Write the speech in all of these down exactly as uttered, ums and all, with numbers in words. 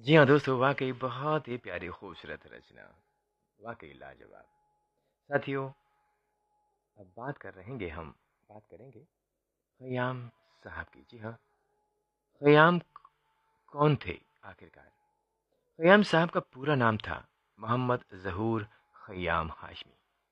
जी हाँ दोस्तों, वाक़ई बहुत ही प्यारी खूबसूरत रचना, वाक़ई लाजवाब। साथियों, अब बात कर रहेंगे हम बात करेंगे ख़य्याम साहब की। जी हाँ, ख़य्याम कौन थे आखिरकार? ख़य्याम साहब का पूरा नाम था मोहम्मद ज़हूर ख़य्याम हाशमी।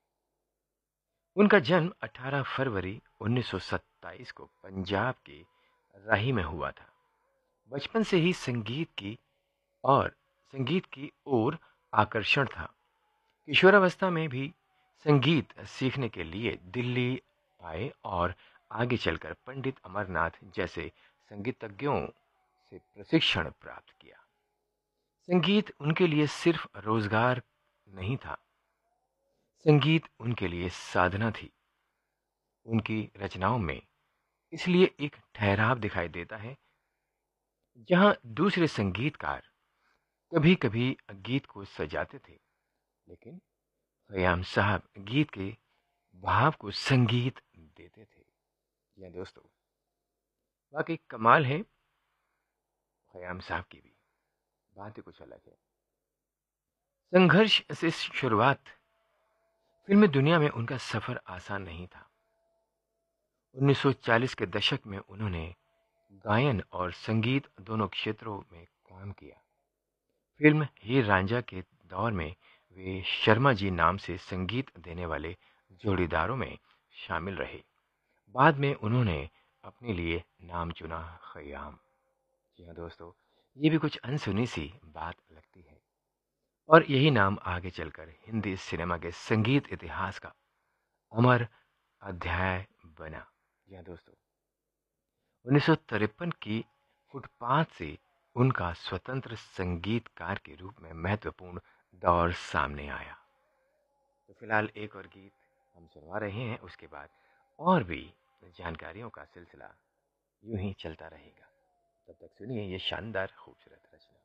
उनका जन्म अठारह फरवरी उन्नीस सौ सत्ताईस को पंजाब के राही में हुआ था। बचपन से ही संगीत की और संगीत की ओर आकर्षण था। किशोरावस्था में भी संगीत सीखने के लिए दिल्ली आए और आगे चलकर पंडित अमरनाथ जैसे संगीतज्ञों से प्रशिक्षण प्राप्त किया। संगीत उनके लिए सिर्फ रोजगार नहीं था, संगीत उनके लिए साधना थी। उनकी रचनाओं में इसलिए एक ठहराव दिखाई देता है, जहां दूसरे संगीतकार कभी-कभी गीत को सजाते थे, लेकिन ख़य्याम साहब गीत के भाव को संगीत देते थे। जी हाँ दोस्तों, वाकई कमाल है ख़य्याम साहब की भी, बात ही कुछ अलग है। संघर्ष से शुरुआत, फिल्मी दुनिया में उनका सफर आसान नहीं था। उन्नीस सौ चालीस के दशक में उन्होंने गायन और संगीत दोनों क्षेत्रों में काम किया। फिल्म हीर रांझा के दौर में वे शर्मा जी नाम से संगीत देने वाले जोड़ीदारों में शामिल रहे। बाद में उन्होंने अपने लिए नाम चुना, ख़य्याम। जी हाँ दोस्तों, ये भी कुछ अनसुनी सी बात लगती है, और यही नाम आगे चलकर हिंदी सिनेमा के संगीत इतिहास का अमर अध्याय बना। जी हाँ दोस्तों, उन्नीस सौ तिरपन की फुटपाथ से उनका स्वतंत्र संगीतकार के रूप में महत्वपूर्ण दौर सामने आया। तो फिलहाल एक और गीत हम सुनवा रहे हैं, उसके बाद और भी जानकारियों का सिलसिला यूं ही चलता रहेगा। तब तक सुनिए ये शानदार खूबसूरत रचना।